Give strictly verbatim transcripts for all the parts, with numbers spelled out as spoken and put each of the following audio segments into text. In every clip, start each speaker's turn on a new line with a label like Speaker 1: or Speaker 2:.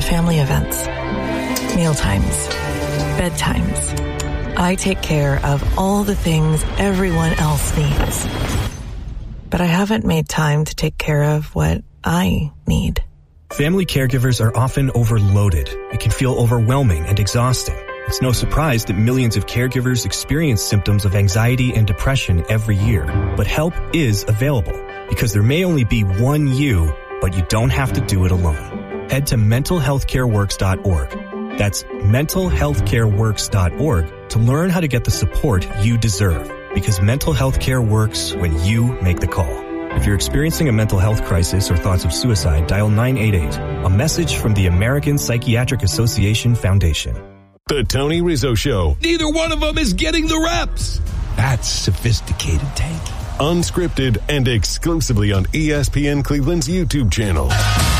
Speaker 1: family events, mealtimes, bedtimes. I take care of all the things everyone else needs. But I haven't made time to take care of what I need.
Speaker 2: Family caregivers are often overloaded. It can feel overwhelming and exhausting. It's no surprise that millions of caregivers experience symptoms of anxiety and depression every year. But help is available, because there may only be one you, but you don't have to do it alone. Head to mental health care works dot org. That's mental health care works dot org to learn how to get the support you deserve, because mental health care works when you make the call. If you're experiencing a mental health crisis or thoughts of suicide, dial nine eight eight. A message from the American Psychiatric Association Foundation.
Speaker 3: The Tony Rizzo Show.
Speaker 4: Neither one of them is getting the reps.
Speaker 5: That's sophisticated, Tank.
Speaker 3: Unscripted and exclusively on E S P N Cleveland's YouTube channel.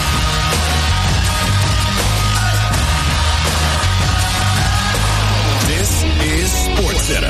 Speaker 4: This is SportsCenter.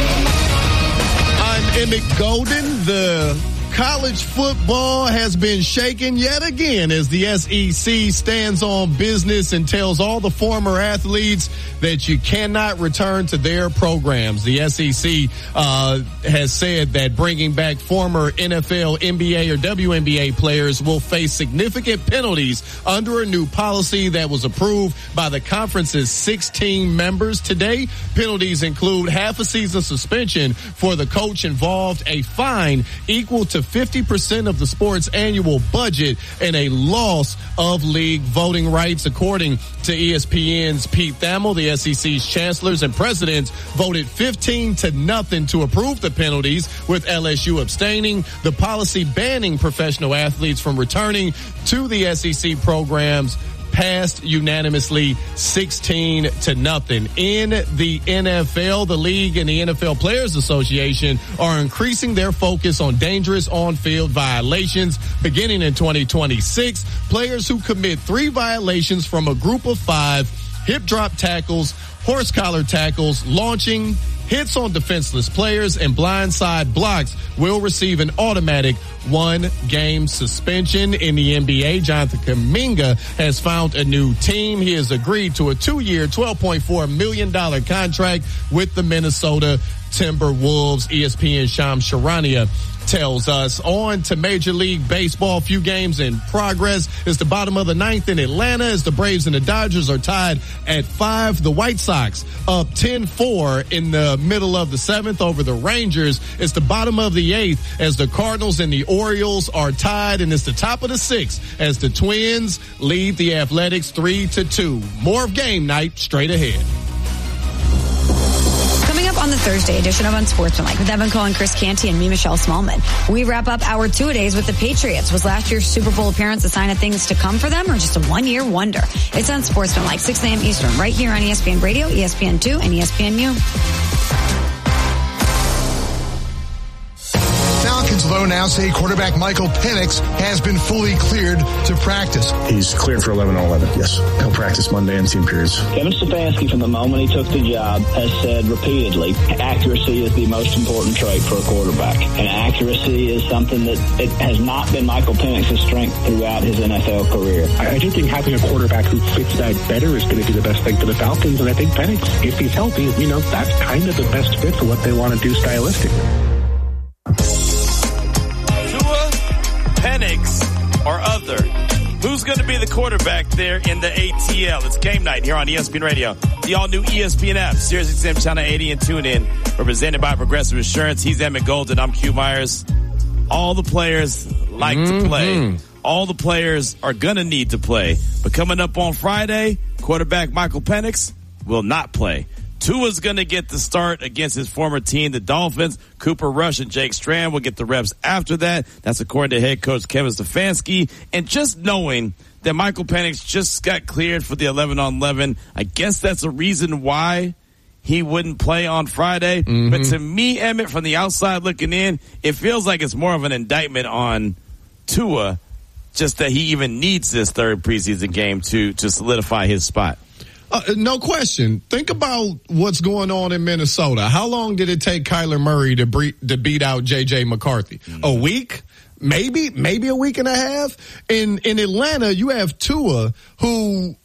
Speaker 6: I'm Emmett Golden. The college football has been shaken yet again as the S E C stands on business and tells all the former athletes that you cannot return to their programs. The S E C uh, has said that bringing back former N F L, N B A, or W N B A players will face significant penalties under a new policy that was approved by the conference's sixteen members today. Penalties include half a season suspension for the coach involved, a fine equal to fifty percent of the sport's annual budget, and a loss of league voting rights. According to E S P N's Pete Thamel, the S E C's chancellors and presidents voted fifteen to nothing to approve the penalties, with L S U abstaining. The policy banning professional athletes from returning to the S E C programs passed unanimously sixteen to nothing. In the N F L, the league and the N F L Players Association are increasing their focus on dangerous on-field violations. Beginning in twenty twenty-six, players who commit three violations from a group of five, hip drop tackles, horse collar tackles, launching, hits on defenseless players, and blindside blocks will receive an automatic one-game suspension. In the N B A, Jonathan Kuminga has found a new team. He has agreed to a two-year, twelve point four million dollars contract with the Minnesota Timberwolves. E S P N's Shams Charania tells us. On to Major League Baseball. Few games in progress. It's the bottom of the ninth in Atlanta as the Braves and the Dodgers are tied at five. The White Sox up ten four in the middle of the seventh over the Rangers. It's the bottom of the eighth as the Cardinals and the Orioles are tied, and it's the top of the sixth as the Twins lead the Athletics three to two. More of game night straight ahead.
Speaker 7: On the Thursday edition of Unsportsmanlike with Evan Cole and Chris Canty and me, Michelle Smallman, we wrap up our two-a-days with the Patriots. Was last year's Super Bowl appearance a sign of things to come for them, or just a one-year wonder? It's Unsportsmanlike, six a.m. Eastern, right here on E S P N Radio, E S P N two, and E S P N U.
Speaker 8: Falcons, though, now say quarterback Michael Penix has been fully cleared to practice.
Speaker 9: He's cleared for eleven on eleven, yes. He'll practice Monday in team periods.
Speaker 10: Kevin Stefanski, from the moment he took the job, has said repeatedly, accuracy is the most important trait for a quarterback. And accuracy is something that it has not been Michael Penix's strength throughout his N F L career.
Speaker 9: I, I do think having a quarterback who fits that better is going to be the best thing for the Falcons. And I think Penix, if he's healthy, you know, that's kind of the best fit for what they want to do stylistically.
Speaker 11: Penix or other. Who's going to be the quarterback there in the A T L? It's game night here on E S P N Radio. The all-new E S P N app, Sirius X M Channel eighty, and tune in. Represented by Progressive Insurance. He's Emmett Golden. I'm Q Myers. All the players like mm-hmm. to play. All the players are going to need to play. But coming up on Friday, quarterback Michael Penix will not play. Tua's going to get the start against his former team, the Dolphins. Cooper Rush and Jake Strand will get the reps after that. That's according to head coach Kevin Stefanski. And just knowing that Michael Penix just got cleared for the eleven on eleven, I guess that's a reason why he wouldn't play on Friday. Mm-hmm. But to me, Emmett, from the outside looking in, it feels like it's more of an indictment on Tua, just that he even needs this third preseason game to, to solidify his spot.
Speaker 6: Uh, no question. Think about what's going on in Minnesota. How long did it take Kyler Murray to, bre- to beat out J J McCarthy? Mm-hmm. A week? Maybe, maybe a week and a half. In, in Atlanta, you have Tua, who